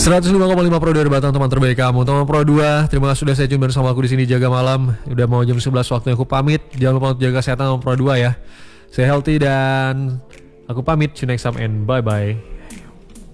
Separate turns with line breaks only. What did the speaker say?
105,5 Pro 2 Batang, teman terbaik kamu. Teman Pro 2, terima kasih sudah saya tune bersama aku di sini jaga malam. Udah mau jam 11 waktunya aku pamit. Jangan lupa untuk jaga kesehatan teman Pro 2 ya. Stay healthy dan aku pamit. See you next time and bye bye.